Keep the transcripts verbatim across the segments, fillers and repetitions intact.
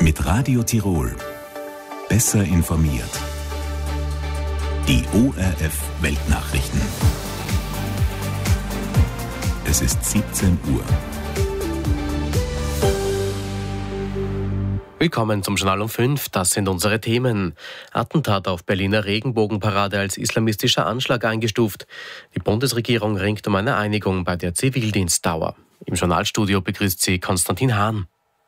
Mit Radio Tirol. Besser informiert. Die O R F Weltnachrichten. Es ist siebzehn Uhr. Willkommen zum Journal um fünf. Das sind unsere Themen. Attentat auf Berliner Regenbogenparade als islamistischer Anschlag eingestuft. Die Bundesregierung ringt um eine Einigung bei der Zivildienstdauer. Im Journalstudio begrüßt sie Konstantin Hahn.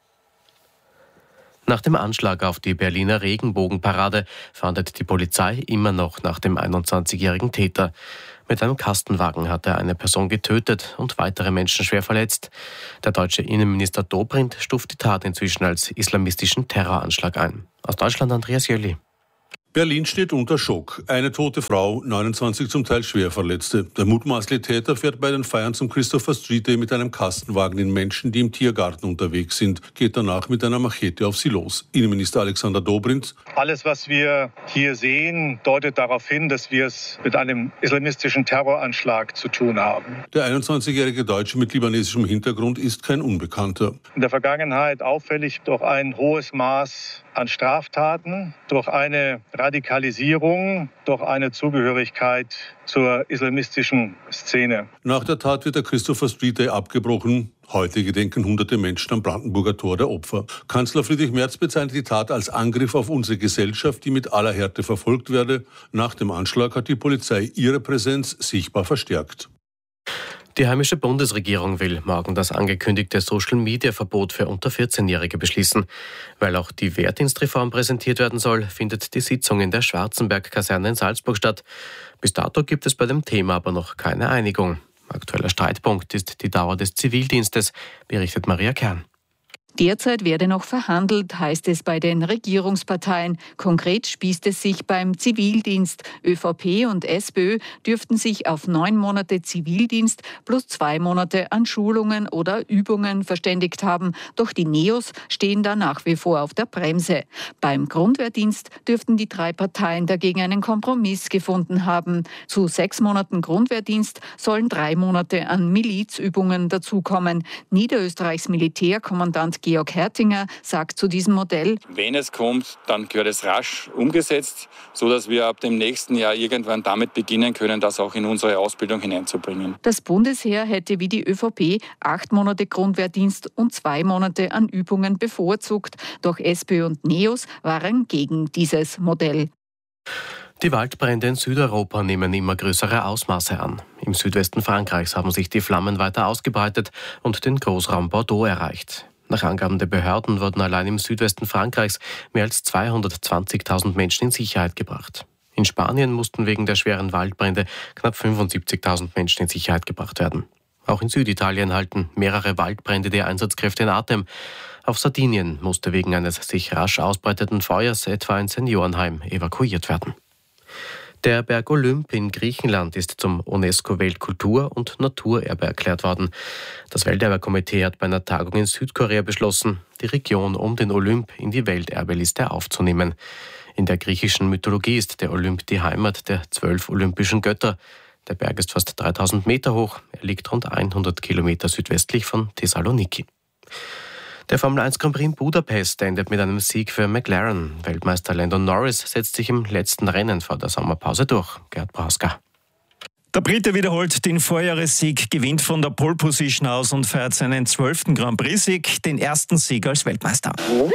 Nach dem Anschlag auf die Berliner Regenbogenparade fahndet die Polizei immer noch nach dem einundzwanzigjährigen Täter. Mit einem Kastenwagen hat er eine Person getötet und weitere Menschen schwer verletzt. Der deutsche Innenminister Dobrindt stuft die Tat inzwischen als islamistischen Terroranschlag ein. Aus Deutschland Andreas Jöli. Berlin steht unter Schock. Eine tote Frau, neunundzwanzig zum Teil schwer Verletzte. Der mutmaßliche Täter fährt bei den Feiern zum Christopher Street Day mit einem Kastenwagen in Menschen, die im Tiergarten unterwegs sind, geht danach mit einer Machete auf sie los. Innenminister Alexander Dobrindt. Alles, was wir hier sehen, deutet darauf hin, dass wir es mit einem islamistischen Terroranschlag zu tun haben. Der einundzwanzigjährige Deutsche mit libanesischem Hintergrund ist kein Unbekannter. In der Vergangenheit auffällig durch ein hohes Maß an Straftaten, durch eine Radikalisierung, durch eine Zugehörigkeit zur islamistischen Szene. Nach der Tat wird der Christopher Street Day abgebrochen. Heute gedenken hunderte Menschen am Brandenburger Tor der Opfer. Kanzler Friedrich Merz bezeichnet die Tat als Angriff auf unsere Gesellschaft, die mit aller Härte verfolgt werde. Nach dem Anschlag hat die Polizei ihre Präsenz sichtbar verstärkt. Die heimische Bundesregierung will morgen das angekündigte Social-Media-Verbot für unter vierzehnjährige beschließen. Weil auch die Wehrdienstreform präsentiert werden soll, findet die Sitzung in der Schwarzenberg-Kaserne in Salzburg statt. Bis dato gibt es bei dem Thema aber noch keine Einigung. Aktueller Streitpunkt ist die Dauer des Zivildienstes, berichtet Maria Kern. Derzeit werde noch verhandelt, heißt es bei den Regierungsparteien. Konkret spießt es sich beim Zivildienst. ÖVP und SPÖ dürften sich auf neun Monate Zivildienst plus zwei Monate an Schulungen oder Übungen verständigt haben. Doch die Neos stehen da nach wie vor auf der Bremse. Beim Grundwehrdienst dürften die drei Parteien dagegen einen Kompromiss gefunden haben. Zu sechs Monaten Grundwehrdienst sollen drei Monate an Milizübungen dazukommen. Niederösterreichs Militärkommandant Georg Hertinger sagt zu diesem Modell: Wenn es kommt, dann gehört es rasch umgesetzt, sodass wir ab dem nächsten Jahr irgendwann damit beginnen können, das auch in unsere Ausbildung hineinzubringen. Das Bundesheer hätte wie die ÖVP acht Monate Grundwehrdienst und zwei Monate an Übungen bevorzugt. Doch SPÖ und Neos waren gegen dieses Modell. Die Waldbrände in Südeuropa nehmen immer größere Ausmaße an. Im Südwesten Frankreichs haben sich die Flammen weiter ausgebreitet und den Großraum Bordeaux erreicht. Nach Angaben der Behörden wurden allein im Südwesten Frankreichs mehr als zweihundertzwanzigtausend Menschen in Sicherheit gebracht. In Spanien mussten wegen der schweren Waldbrände knapp fünfundsiebzigtausend Menschen in Sicherheit gebracht werden. Auch in Süditalien halten mehrere Waldbrände die Einsatzkräfte in Atem. Auf Sardinien musste wegen eines sich rasch ausbreitenden Feuers etwa ein Seniorenheim evakuiert werden. Der Berg Olymp in Griechenland ist zum UNESCO-Weltkultur- und Naturerbe erklärt worden. Das Welterbekomitee hat bei einer Tagung in Südkorea beschlossen, die Region um den Olymp in die Welterbeliste aufzunehmen. In der griechischen Mythologie ist der Olymp die Heimat der zwölf olympischen Götter. Der Berg ist fast dreitausend Meter hoch. Er liegt rund hundert Kilometer südwestlich von Thessaloniki. Der Formel eins Grand Prix in Budapest endet mit einem Sieg für McLaren. Weltmeister Lando Norris setzt sich im letzten Rennen vor der Sommerpause durch. Gerd Brauska. Der Brite wiederholt den Vorjahressieg, gewinnt von der Pole Position aus und feiert seinen zwölften Grand Prix-Sieg, den ersten Sieg als Weltmeister.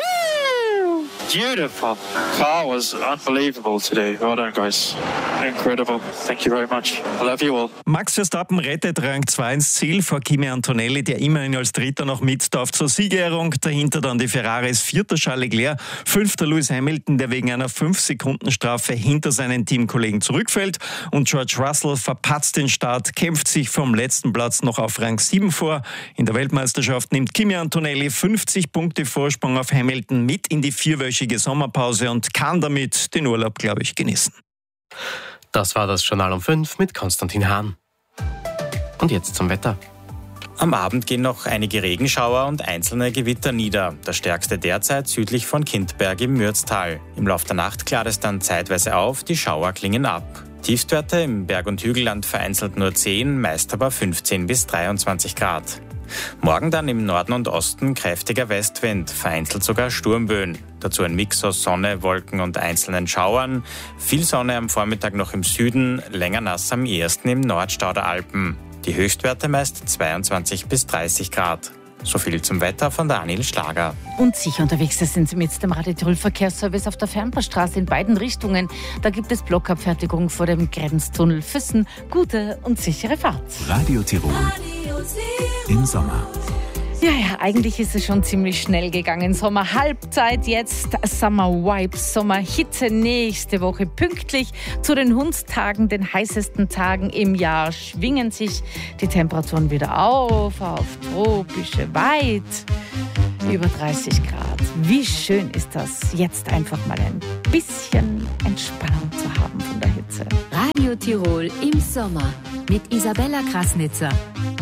Beautiful. Car was unbelievable today. Well done, guys. Incredible. Thank you very much. I love you all. Max Verstappen rettet Rang zwei ins Ziel vor Kimi Antonelli, der immerhin als Dritter noch mit darf zur Siegerehrung. Dahinter dann die Ferraris, vierter Charles Leclerc, fünfter Lewis Hamilton, der wegen einer fünf Sekunden Strafe hinter seinen Teamkollegen zurückfällt. Und George Russell verpatzt den Start, kämpft sich vom letzten Platz noch auf Rang sieben vor. In der Weltmeisterschaft nimmt Kimi Antonelli fünfzig Punkte Vorsprung auf Hamilton mit in die vierwöchige Sommerpause und kann damit den Urlaub, glaube ich, genießen. Das war das Journal um fünf mit Konstantin Hahn. Und jetzt zum Wetter. Am Abend gehen noch einige Regenschauer und einzelne Gewitter nieder. Das stärkste derzeit südlich von Kindberg im Mürztal. Im Laufe der Nacht klart es dann zeitweise auf, die Schauer klingen ab. Tiefstwerte im Berg- und Hügelland vereinzelt nur zehn, meist aber fünfzehn bis dreiundzwanzig Grad. Morgen dann im Norden und Osten kräftiger Westwind, vereinzelt sogar Sturmböen. Dazu ein Mix aus Sonne, Wolken und einzelnen Schauern. Viel Sonne am Vormittag noch im Süden, länger nass am ehesten im Nordstau der Alpen. Die Höchstwerte meist zweiundzwanzig bis dreißig Grad. So viel zum Wetter von Daniel Schlager. Und sicher unterwegs sind Sie mit dem Radio Tirol Verkehrsservice auf der Fernpassstraße in beiden Richtungen. Da gibt es Blockabfertigung vor dem Grenztunnel Füssen. Gute und sichere Fahrt. Radio Tirol im Sommer. Ja, ja, eigentlich ist es schon ziemlich schnell gegangen. Sommerhalbzeit, jetzt Summer Vibes, Sommerhitze nächste Woche. Pünktlich zu den Hundstagen, den heißesten Tagen im Jahr, schwingen sich die Temperaturen wieder auf, auf tropische, weit über dreißig Grad. Wie schön ist das, jetzt einfach mal ein bisschen Entspannung zu haben von der Hitze. Radio Tirol im Sommer mit Isabella Krasnitzer.